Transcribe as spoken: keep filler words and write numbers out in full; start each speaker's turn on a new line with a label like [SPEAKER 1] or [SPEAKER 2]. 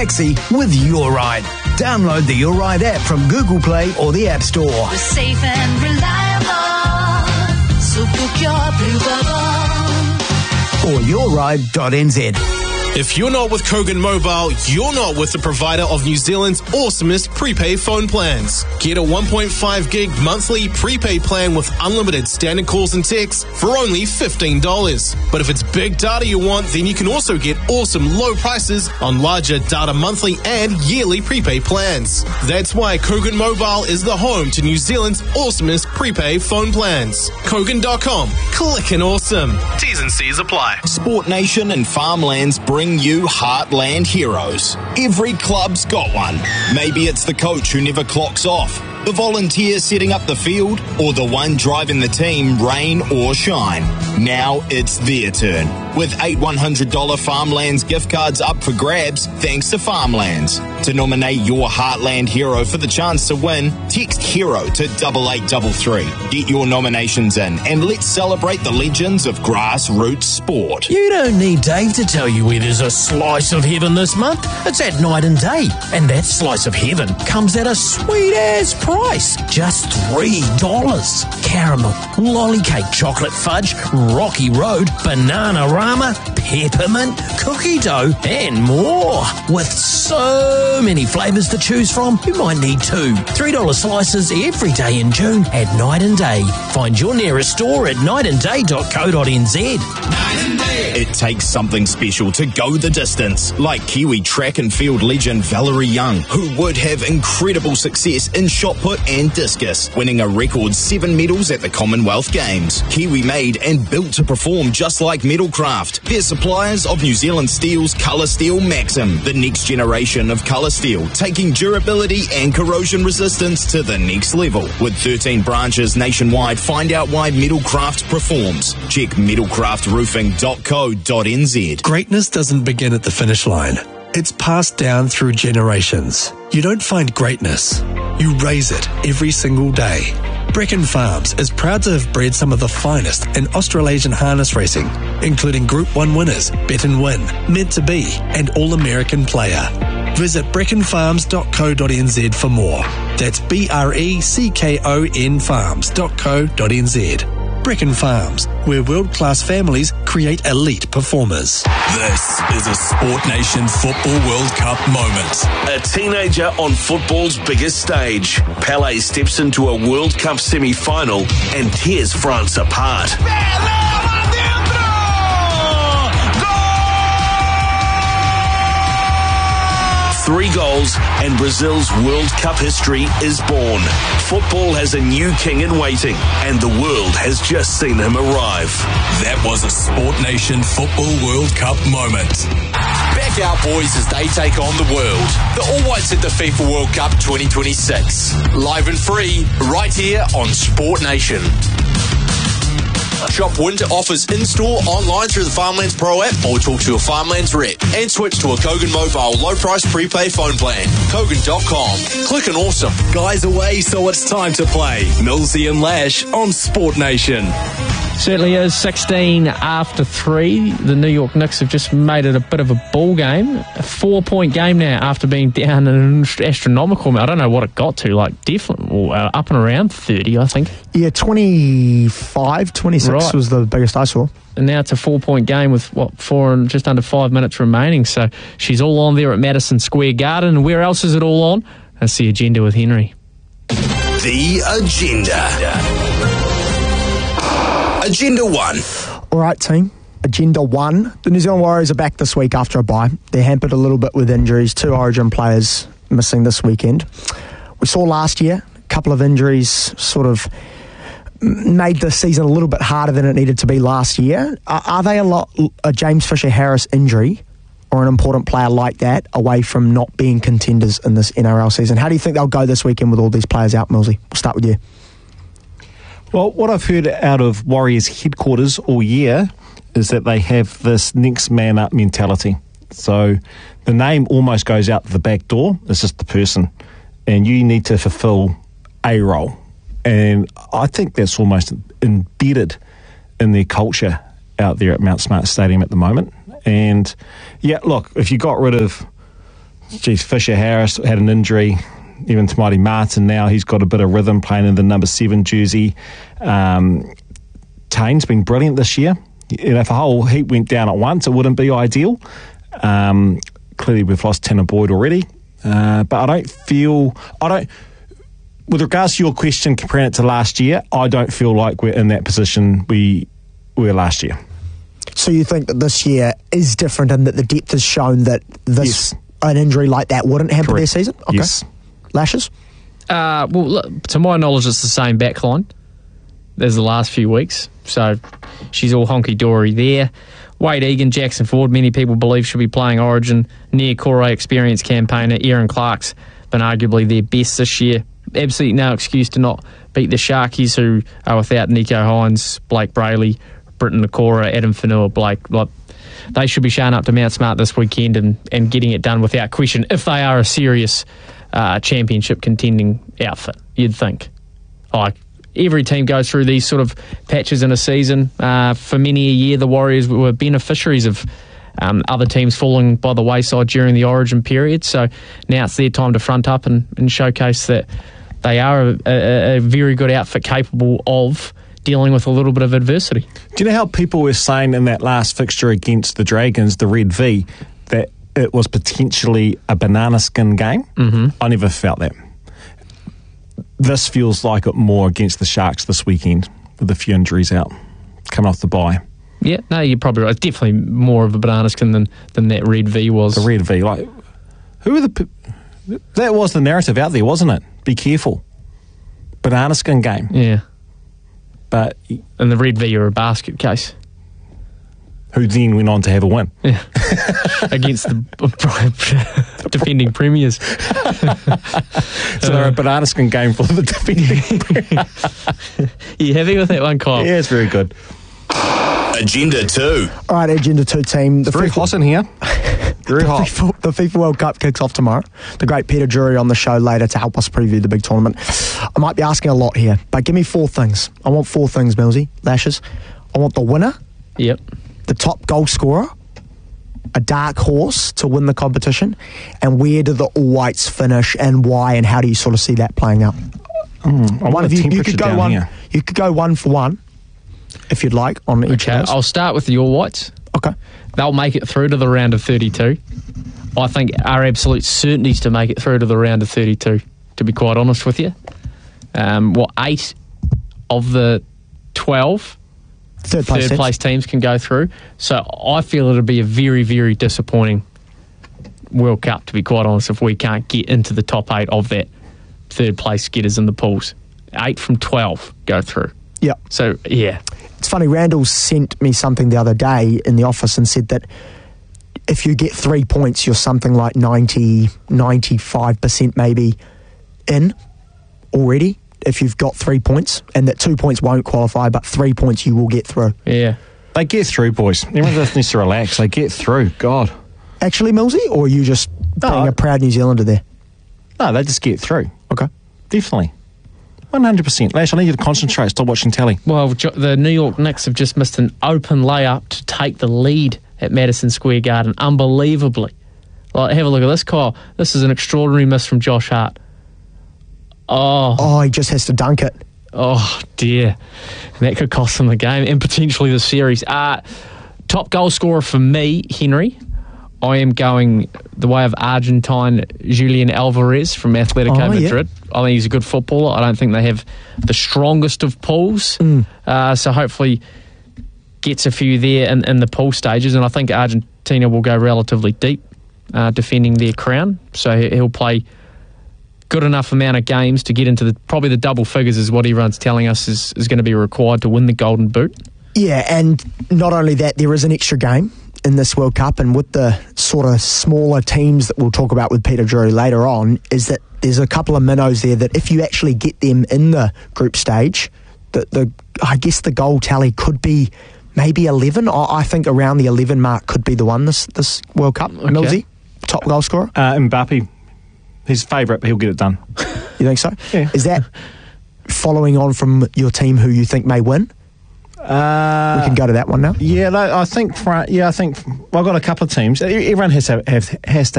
[SPEAKER 1] taxi with Your Ride. Download the Your Ride app from Google Play or the App Store.
[SPEAKER 2] We're safe and reliable, so book your blue bubble.
[SPEAKER 1] Or your ride dot n z.
[SPEAKER 3] If you're not with Kogan Mobile, you're not with the provider of New Zealand's awesomest prepaid phone plans. Get a one point five gig monthly prepaid plan with unlimited standard calls and texts for only fifteen dollars. But if it's big data you want, then you can also get awesome low prices on larger data monthly and yearly prepaid plans. That's why Kogan Mobile is the home to New Zealand's awesomest prepaid phone plans. Kogan dot com. Clickin' awesome. T's and C's apply.
[SPEAKER 4] Sport Nation and Farmlands bring you Heartland heroes. Every club's got one. Maybe it's the coach who never clocks off, the volunteer setting up the field, or the one driving the team, rain or shine. Now it's their turn. With eight one hundred dollars Farmlands gift cards up for grabs, thanks to Farmlands. To nominate your Heartland hero for the chance to win, text HERO to double eight double three. Get your nominations in and let's celebrate the legends of grassroots sport.
[SPEAKER 5] You don't need Dave to tell you where there's a slice of heaven this month. It's at Night and Day. And that slice of heaven comes at a sweet-ass price. Just three dollars. Caramel, lolly cake, chocolate fudge, Rocky Road, Banana-Rama, peppermint, cookie dough, and more. With so many flavours to choose from, you might need two. three dollars slices every day in June at Night and Day. Find your nearest store at night and day dot co dot n z.
[SPEAKER 4] It takes something special to go the distance, like Kiwi track and field legend Valerie Young, who would have incredible success in shot put and discus, winning a record seven medals at the Commonwealth Games. Kiwi made and built to perform just like Metalcraft. They're suppliers of New Zealand Steel's Colour Steel Maxim, the next generation of colour steel, taking durability and corrosion resistance to the next level. With thirteen branches nationwide, find out why Metalcraft performs. Check metalcraft roofing dot co dot n z.
[SPEAKER 6] Greatness doesn't begin at the finish line. It's passed down through generations. You don't find greatness. You raise it every single day. Brecon Farms is proud to have bred some of the finest in Australasian harness racing, including Group one winners, Bet and Win, Meant to Be, and All-American Player. Visit brecon farms dot co dot n z for more. That's B R E C K O N farms dot co dot n z. Brecon Farms, where world-class families create elite performers.
[SPEAKER 7] This is a Sport Nation Football World Cup moment. A teenager on football's biggest stage. Pelé steps into a World Cup semi-final and tears France apart. Three goals and Brazil's World Cup history is born. Football has a new king in waiting and the world has just seen him arrive. That was a Sport Nation Football World Cup moment. Back out, boys, as they take on the world. The All Whites at the FIFA World Cup twenty twenty-six. Live and free, right here on Sport Nation. Shop winter offers in-store, online through the Farmlands Pro app, or talk to a Farmlands rep. And switch to a Kogan Mobile low-price prepaid phone plan. Kogan dot com. Clickin' awesome.
[SPEAKER 8] Guys away, so it's time to play. Millsy and Lash on Sport Nation.
[SPEAKER 9] Certainly is. sixteen after three. The New York Knicks have just made it a bit of a ball game. A four-point game now after being down an astronomical amount. I don't know what it got to, like definitely uh, up and around thirty, I think.
[SPEAKER 10] Yeah, twenty-five, twenty-six right. was the biggest I saw.
[SPEAKER 9] And now it's a four-point game with, what, four and just under five minutes remaining. So she's all on there at Madison Square Garden. And where else is it all on? That's the agenda with Henry.
[SPEAKER 7] The agenda. Agenda one.
[SPEAKER 10] All right, team. Agenda one. The New Zealand Warriors are back this week after a bye. They're hampered a little bit with injuries. Two Origin players missing this weekend. We saw last year a couple of injuries sort of made the season a little bit harder than it needed to be last year. Are, are they a lot a James Fisher-Harris injury or an important player like that away from not being contenders in this N R L season? How do you think they'll go this weekend with all these players out, Millsy? We'll start with you.
[SPEAKER 11] Well, what I've heard out of Warriors headquarters all year is that they have this next man up mentality. So the name almost goes out the back door. It's just the person. And you need to fulfill a role. And I think that's almost embedded in their culture out there at Mount Smart Stadium at the moment. And, yeah, look, if you got rid of geez, Fisher Harris had an injury. Even to Mighty Martin now, he's got a bit of rhythm playing in the number seven jersey. Um, Tane's been brilliant this year. You know, if a whole heap went down at once, it wouldn't be ideal. Um, clearly, we've lost Tanner Boyd already. Uh, but I don't feel... I don't... With regards to your question, comparing it to last year, I don't feel like we're in that position we were last year.
[SPEAKER 10] So you think that this year is different and that the depth has shown that this
[SPEAKER 11] Yes.
[SPEAKER 10] an injury like that wouldn't hamper
[SPEAKER 11] Correct.
[SPEAKER 10] their season? Okay.
[SPEAKER 11] Yes.
[SPEAKER 10] Lashes?
[SPEAKER 9] Uh, well, look, to my knowledge, it's the same backline as the last few weeks. So she's all honky-dory there. Wade Egan, Jackson Ford, many people believe should be playing Origin. Nia Kore, experienced campaigner. Aaron Clark's been arguably their best this year. Absolutely no excuse to not beat the Sharkies, who are without Nico Hines, Blake Brayley, Britton Nakora, Adam Whenua, Blake. Like, they should be showing up to Mount Smart this weekend and, and getting it done without question if they are a serious uh, championship contending outfit, you'd think. Like, every team goes through these sort of patches in a season. Uh, for many a year, the Warriors were beneficiaries of um, other teams falling by the wayside during the Origin period. So now it's their time to front up and, and showcase that they are a, a, a very good outfit capable of dealing with a little bit of adversity.
[SPEAKER 11] Do you know how people were saying in that last fixture against the Dragons, the Red V, that it was potentially a banana skin game?
[SPEAKER 9] Mm-hmm.
[SPEAKER 11] I never felt that. This feels like it more against the Sharks this weekend with a few injuries out, coming off the bye.
[SPEAKER 9] Yeah, no, you're probably right. It's definitely more of a banana skin than, than that Red V was.
[SPEAKER 11] The Red V, like, who are the... Pe- that was the narrative out there, wasn't it? Be careful. Banana skin game.
[SPEAKER 9] Yeah.
[SPEAKER 11] But...
[SPEAKER 9] And the Red V are a basket case.
[SPEAKER 11] Who then went on to have a win.
[SPEAKER 9] Yeah. Against the defending premiers.
[SPEAKER 11] So they're a banana skin game for the defending premiers.
[SPEAKER 9] You happy with that one, Kyle?
[SPEAKER 11] Yeah, it's very good.
[SPEAKER 4] Agenda two.
[SPEAKER 10] All right, Agenda two team. The
[SPEAKER 11] Very
[SPEAKER 10] FIFA,
[SPEAKER 11] hot in here. Very hot.
[SPEAKER 10] FIFA, the FIFA World Cup kicks off tomorrow. The great Peter Drury on the show later to help us preview the big tournament. I might be asking a lot here, but give me four things. I want four things, Millsy, Lashes. I want the winner.
[SPEAKER 9] Yep.
[SPEAKER 10] The top goal scorer, a dark horse to win the competition, and where do the All Whites finish and why, and how do you sort of see that playing out?
[SPEAKER 11] Mm, I
[SPEAKER 10] One
[SPEAKER 11] want
[SPEAKER 10] of
[SPEAKER 11] a
[SPEAKER 10] you, you
[SPEAKER 11] temperature
[SPEAKER 10] could go
[SPEAKER 11] down
[SPEAKER 10] one.
[SPEAKER 11] here.
[SPEAKER 10] You could go one for one, if you'd like, on each
[SPEAKER 9] Okay,
[SPEAKER 10] of those.
[SPEAKER 9] I'll start with the All Whites.
[SPEAKER 10] Okay.
[SPEAKER 9] They'll make it through to the round of thirty-two. I think are absolute certainties to make it through to the round of thirty-two, to be quite honest with you. Um, well, eight of the twelve
[SPEAKER 10] Third place,
[SPEAKER 9] third place teams can go through. So I feel it'll be a very, very disappointing World Cup, to be quite honest, if we can't get into the top eight of that third place getters in the pools. Eight from twelve go through.
[SPEAKER 10] Yeah.
[SPEAKER 9] So, yeah.
[SPEAKER 10] It's funny, Randall sent me something the other day in the office and said that if you get three points, you're something like ninety, ninety-five percent maybe in already, if you've got three points, and that two points won't qualify, but three points you will get through.
[SPEAKER 9] Yeah.
[SPEAKER 11] They get through, boys. Everyone just needs to relax. They get through. God.
[SPEAKER 10] Actually, Millsy, or are you just
[SPEAKER 11] No,
[SPEAKER 10] being
[SPEAKER 11] I-
[SPEAKER 10] a proud New Zealander there?
[SPEAKER 11] No, they just get through.
[SPEAKER 10] Okay.
[SPEAKER 11] Definitely. one hundred percent. Lash, I need you to concentrate. Stop watching telly.
[SPEAKER 9] Well, Jo- the New York Knicks have just missed an open layup to take the lead at Madison Square Garden. Unbelievably. Like, have a look at this, Kyle. This is an extraordinary miss from Josh Hart. Oh,
[SPEAKER 10] Oh, he just has to dunk it.
[SPEAKER 9] oh dear. And that could cost them the game and potentially the series. Uh, top goal scorer for me, Henry. I am going the way of Argentine Julian Alvarez from Atletico
[SPEAKER 10] Oh, yeah.
[SPEAKER 9] Madrid. I think he's a good footballer. I don't think they have the strongest of pools.
[SPEAKER 10] Mm.
[SPEAKER 9] Uh, so hopefully gets a few there in, in the pool stages. And I think Argentina will go relatively deep uh, defending their crown. So he- he'll play good enough amount of games to get into the probably the double figures is what everyone's telling us is, is going to be required to win the Golden Boot.
[SPEAKER 10] Yeah, and not only that, there is an extra game in this World Cup, and with the sort of smaller teams that we'll talk about with Peter Drury later on, is that there's a couple of minnows there that if you actually get them in the group stage, the, the I guess the goal tally could be maybe eleven. I, I think around the eleven mark could be the one this, this World Cup.
[SPEAKER 9] Okay.
[SPEAKER 10] Millsy, top goal scorer.
[SPEAKER 11] Uh, Mbappe, his favourite, but he'll get it done.
[SPEAKER 10] You think so?
[SPEAKER 11] Yeah.
[SPEAKER 10] Is that following on from your team who you think may win?
[SPEAKER 11] Uh,
[SPEAKER 10] We can go to that one now.
[SPEAKER 11] Yeah, no, I think. Fran- Yeah, I think. Well, I've got a couple of teams. Everyone has to have, has to